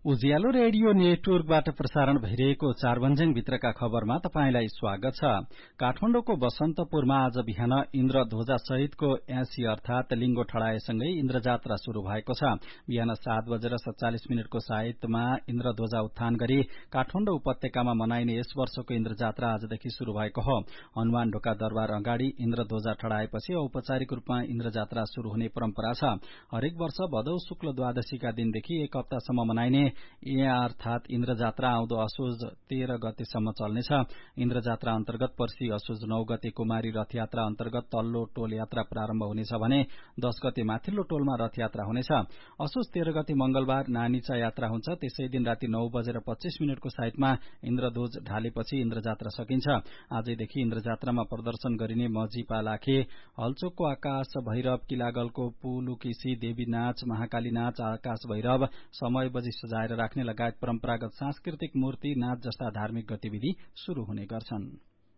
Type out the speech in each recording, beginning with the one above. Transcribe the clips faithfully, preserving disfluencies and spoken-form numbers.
उज्यालो radio नेटवर्कबाट प्रसारण भइरहेको चारभन्ज्याङ भित्रका खबरमा तपाईंलाई स्वागत छ। काठमाडौँको बसन्तपुरमा आज बिहान इन्द्र ध्वजा सहितको एसी अर्थात लिंगो ठड़ाएसँगै इन्द्र जात्रा शुरू भएको छ। बिहान सात बजेर सत्तालिस मिनटको सायतमा इन्द्र ध्वजा उत्थान गरी काठमाडौँ उपत्यकामा मनाइने यस वर्षको इन्द्र जात्रा आजदेखि शुरू भएको हो। हनुमान ढोका दरबार अगाडि इन्द्र ध्वजा ठड़ाएपछि औपचारिक रूपमा इन्द्र जात्रा शुरू हुने परम्परा छ। हरेक वर्ष भदौ शुक्ल द्वादशीका दिनदेखि एक हप्तासम्म मनाइने अर्थात इन्द्र जात्रा आउँदो असोज तेह्र गतेसम्म चल्नेछ। इन्द्र जात्रा अन्तर्गत पर्सि असोज नौ गते कुमारी रथ यात्रा अन्तर्गत तल्लो टोल यात्रा प्रारम्भ हुनेछ भने दश गते माथिल्लो टोलमा रथ यात्रा हुनेछ। असोज तेह्र गते मंगलबार नानीचा यात्रा हुन्छ। त्यसै दिन राति नौ बजेर पच्चीस मिनटको साइटमा इन्द्रध्वज ढालेपछि इन्द्र जात्रा सकिन्छ। आजैदेखि इन्द्र जात्रामा प्रदर्शन गरिने मजी पालाखे, हलचोकको आकाश भैरव, किलागलको पुलुकिसी, देवी नाच, महाकाली नाच, आकाश भैरव, समय बजी सजाएर राख्ने लगायत परम्परागत सांस्कृतिक मूर्ति, नाच जस्ता धार्मिक गतिविधि शुरू हुने गर्छन्।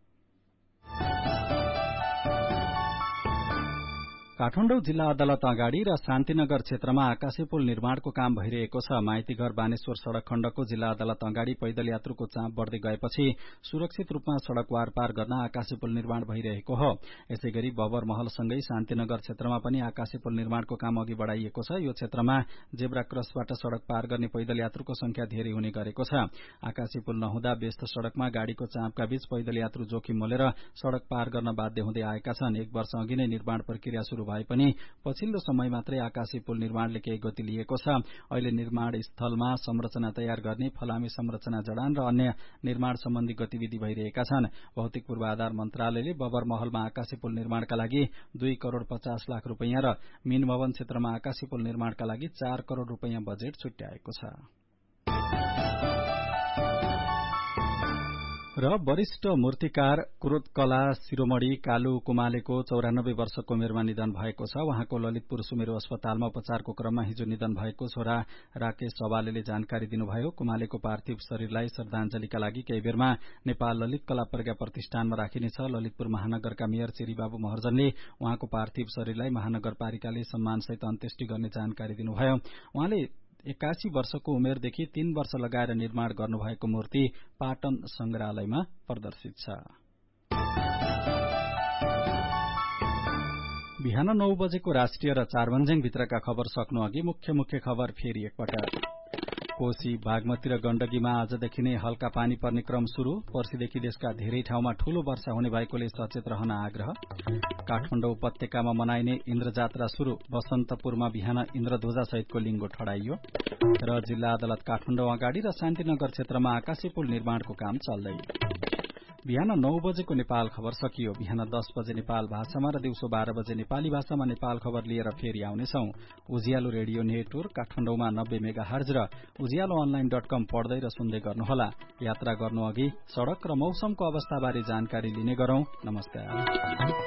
काठमाडौँ जिल्ला अदालत अगाडि र शान्तिनगर क्षेत्रमा आकाशे पुल निर्माणको काम भइरहेको छ। माइतीघर बानेश्वर सड़क खण्डको जिल्ला अदालत अगाडि पैदल यात्रुको चाप बढ़दै गएपछि सुरक्षित रूपमा सड़क वारपार गर्न आकाशे पुल निर्माण भइरहेको हो। यसैगरी बबर महलसँगै शान्तिनगर क्षेत्रमा पनि आकाशे पुल निर्माणको काम अघि बढ़ाइएको छ। यो क्षेत्रमा जेब्रा क्रसबाट सड़क पार गर्ने पैदल यात्रुको संख्या धेरै हुने गरेको छ। आकाशे पुल नहुँदा व्यस्त सड़कमा गाड़ीको चापका बीच पैदल यात्रु जोखिम मोलेर सड़क पार गर्न बाध्य हुँदै आएका छन्। एक वर्ष अघि नै निर्माण प्रक्रिया शुरू भए पनि पछिल्लो समय मात्रै आकाशे पुल निर्माणले केही गति लिएको छ। अहिले निर्माण स्थलमा संरचना तयार गर्ने, फलामे संरचना जडान र अन्य निर्माण सम्बन्धी गतिविधि भइरहेका छन्। भौतिक पूर्वाधार मन्त्रालयले बबर महलमा आकाशे पुल निर्माणका लागि दुई करोड़ पचास लाख रूपैयाँ र मीन भवन क्षेत्रमा आकाशे पुल निर्माणका लागि चार करोड़ रूपैयाँ बजेट छुट्याएको छ। र वरिष्ठ मूर्तिकार क्रोधकला शिरोमणि कालु कुमालेको चौरानब्बे वर्षको उमेरमा निधन भएको छ। उहाँको ललितपुर सुमेरु अस्पतालमा उपचारको क्रममा हिजो निधन भएको छोरा राकेश सवालेले जानकारी दिनुभयो। कुमालेको पार्थिव शरीरलाई श्रद्धांजलिका लागि केही बेरमा नेपाल ललित कला प्रज्ञा प्रतिष्ठानमा राखिनेछ। ललितपुर महानगरका मेयर चिरीबाबु महर्जनले उहाँको पार्थिव शरीरलाई महानगरपालिकाले सम्मानसहित अन्त्येष्टि गर्ने जानकारी दिनुभयो। उहाँले एकासी वर्षको उमेरदेखि तीन वर्ष लगाएर निर्माण गर्नुभएको मूर्ति पाटन संग्रहालयमा प्रदर्शित छ। बिहान नौ बजेको राष्ट्रिय र चारभन्ज्याङ भित्रका खबर सक्नु अघि मुख्य मुख्य खबर फेरि एकपटक। कोशी, बागमती र गण्डकीमा आजदेखि नै हल्का पानी पर्ने क्रम शुरू। पर्सिदेखि देशका धेरै ठाउँमा ठूलो वर्षा हुने भएकोले सचेत रहन आग्रह। काठमाडौँ उपत्यकामा मनाइने इन्द्र जात्रा शुरू। बसन्तपुरमा बिहान इन्द्र ध्वजा सहितको लिंगो ठड़ाइयो। र जिल्ला अदालत काठमाडौँ अगाडि र शान्तिनगर क्षेत्रमा आकाशे पुल निर्माणको काम चल्दै। बिहान नौ बजेको नेपाल खबर सकियो। बिहान दस बजे नेपाल भाषामा र दिउँसो बाह्र बजे नेपाली भाषामा नेपाल खबर लिएर फेरि आउनेछौं। उज्यालो रेडियो नेटवर्क काठमाडौँमा नब्बे मेगा हर्ज र उज्यालो अनलाइन डट कम पढ्दै र सुन्दै गर्नुहोला। यात्रा गर्नु अघि सड़क र मौसमको अवस्थाबारे जानकारी लिने गरौं। नमस्कार।